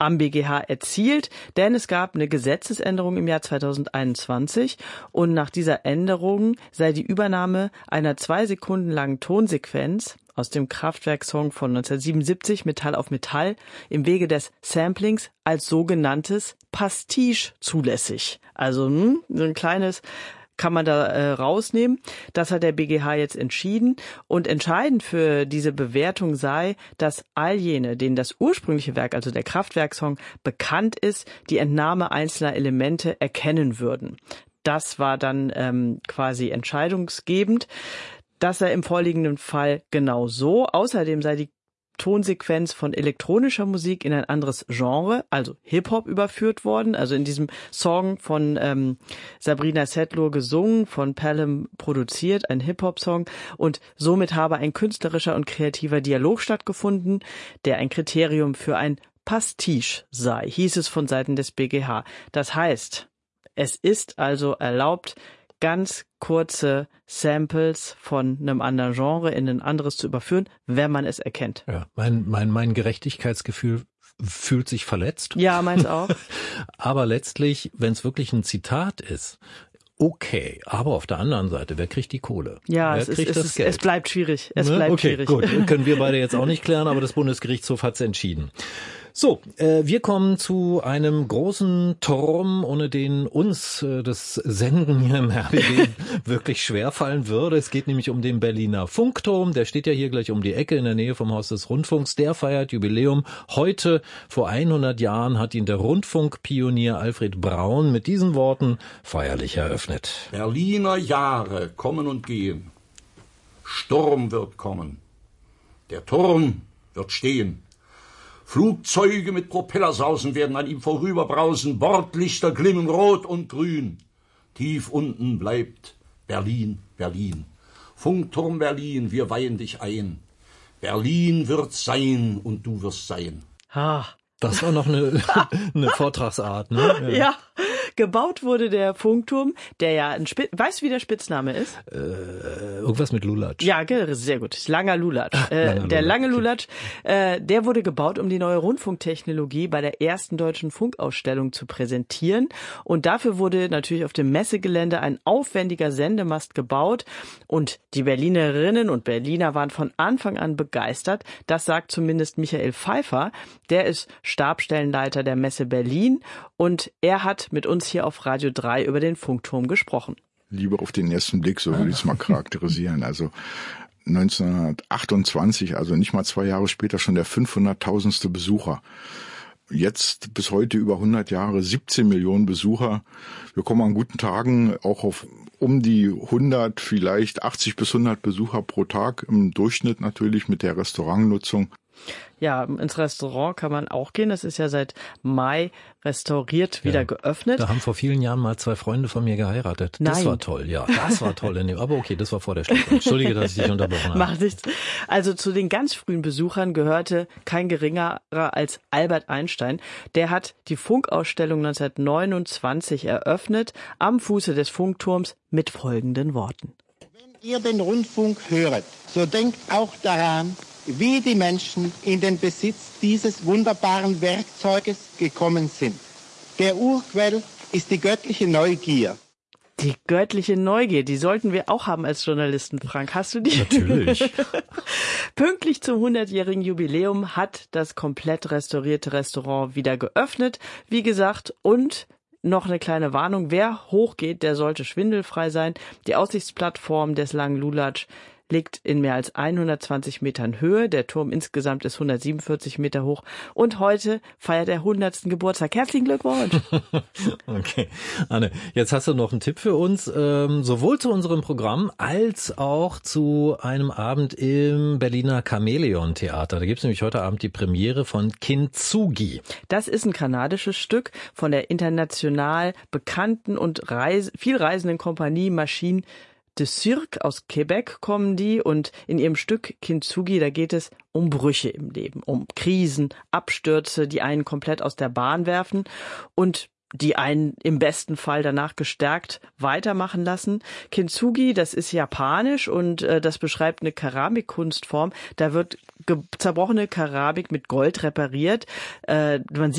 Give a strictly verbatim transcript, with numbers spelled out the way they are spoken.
am B G H erzielt, denn es gab eine Gesetzesänderung im Jahr zweitausendeinundzwanzig und nach dieser Änderung sei die Übernahme einer zwei Sekunden langen Tonsequenz aus dem Kraftwerk-Song von neunzehnhundertsiebenundsiebzig, Metall auf Metall, im Wege des Samplings als sogenanntes Pastiche zulässig. Also hm, so ein kleines kann man da äh, rausnehmen. Das hat der B G H jetzt entschieden. Und entscheidend für diese Bewertung sei, dass all jene, denen das ursprüngliche Werk, also der Kraftwerk-Song, bekannt ist, die Entnahme einzelner Elemente erkennen würden. Das war dann ähm, quasi entscheidungsgebend. Das sei im vorliegenden Fall genau so. Außerdem sei die Tonsequenz von elektronischer Musik in ein anderes Genre, also Hip-Hop, überführt worden. Also in diesem Song von ähm, Sabrina Setlur gesungen, von Pelham produziert, ein Hip-Hop-Song. Und somit habe ein künstlerischer und kreativer Dialog stattgefunden, der ein Kriterium für ein Pastiche sei, hieß es von Seiten des B G H. Das heißt, es ist also erlaubt, ganz kurze Samples von einem anderen Genre in ein anderes zu überführen, wenn man es erkennt. Ja, mein, mein, mein Gerechtigkeitsgefühl fühlt sich verletzt. Ja, meins auch. Aber letztlich, wenn es wirklich ein Zitat ist, okay, aber auf der anderen Seite, wer kriegt die Kohle? Ja, wer es, ist, kriegt es, das ist, Geld? es bleibt schwierig. Es ne? bleibt okay, schwierig. Gut, können wir beide jetzt auch nicht klären, aber das Bundesgerichtshof hat es entschieden. So, äh, wir kommen zu einem großen Turm, ohne den uns äh, das Senden hier im R B B wirklich schwerfallen würde. Es geht nämlich um den Berliner Funkturm. Der steht ja hier gleich um die Ecke in der Nähe vom Haus des Rundfunks. Der feiert Jubiläum. Heute, vor hundert Jahren, hat ihn der Rundfunkpionier Alfred Braun mit diesen Worten feierlich eröffnet. Berliner Jahre kommen und gehen. Sturm wird kommen. Der Turm wird stehen. Flugzeuge mit Propellersausen werden an ihm vorüberbrausen, Bordlichter glimmen rot und grün. Tief unten bleibt Berlin, Berlin. Funkturm Berlin, wir weihen dich ein. Berlin wird sein und du wirst sein. Ah. Das war noch eine, eine Vortragsart, ne? Ja. ja. Gebaut wurde der Funkturm, der ja ein Spitz... Weißt du, wie der Spitzname ist? Äh, irgendwas mit Lulatsch. Ja, sehr gut. Langer Lulatsch. Äh, Langer der Lulatsch. lange Lulatsch, äh, der wurde gebaut, um die neue Rundfunktechnologie bei der ersten deutschen Funkausstellung zu präsentieren. Und dafür wurde natürlich auf dem Messegelände ein aufwendiger Sendemast gebaut. Und die Berlinerinnen und Berliner waren von Anfang an begeistert. Das sagt zumindest Michael Pfeiffer. Der ist Stabstellenleiter der Messe Berlin. Und er hat mit uns hier auf Radio drei über den Funkturm gesprochen. Lieber auf den ersten Blick, so würde ich es mal charakterisieren. Also neunzehnhundertachtundzwanzig, also nicht mal zwei Jahre später, schon der fünfhunderttausendste Besucher. Jetzt bis heute über hundert Jahre, siebzehn Millionen Besucher. Wir kommen an guten Tagen auch auf um die hundert, vielleicht achtzig bis hundert Besucher pro Tag im Durchschnitt natürlich mit der Restaurantnutzung. Ja, ins Restaurant kann man auch gehen. Das ist ja seit Mai restauriert, wieder ja, geöffnet. Da haben vor vielen Jahren mal zwei Freunde von mir geheiratet. Das Nein. war toll, ja. Das war toll. Aber okay, das war vor der Schlussung. Entschuldige, dass ich dich unterbrochen habe. Macht nichts. Also zu den ganz frühen Besuchern gehörte kein geringerer als Albert Einstein. Der hat die Funkausstellung neunzehnhundertneunundzwanzig eröffnet, am Fuße des Funkturms mit folgenden Worten. Wenn ihr den Rundfunk höret, so denkt auch daran, wie die Menschen in den Besitz dieses wunderbaren Werkzeuges gekommen sind. Der Urquell ist die göttliche Neugier. Die göttliche Neugier, die sollten wir auch haben als Journalisten, Frank. Hast du die? Natürlich. Pünktlich zum hundertjährigen Jubiläum hat das komplett restaurierte Restaurant wieder geöffnet, wie gesagt, und noch eine kleine Warnung, wer hochgeht, der sollte schwindelfrei sein. Die Aussichtsplattform des Langen Lulatsch liegt in mehr als hundertzwanzig Metern Höhe. Der Turm insgesamt ist hundertsiebenundvierzig Meter hoch. Und heute feiert er hundertsten Geburtstag. Herzlichen Glückwunsch! Okay, Anne, jetzt hast du noch einen Tipp für uns, ähm, sowohl zu unserem Programm als auch zu einem Abend im Berliner Chamäleon-Theater. Da gibt es nämlich heute Abend die Premiere von Kintsugi. Das ist ein kanadisches Stück von der international bekannten und reis- viel reisenden Kompanie Machine de Cirque. Aus Quebec kommen die, und in ihrem Stück Kintsugi, da geht es um Brüche im Leben, um Krisen, Abstürze, die einen komplett aus der Bahn werfen und die einen im besten Fall danach gestärkt weitermachen lassen. Kintsugi, das ist japanisch und äh, das beschreibt eine Keramikkunstform. Da wird ge- zerbrochene Keramik mit Gold repariert. Äh, man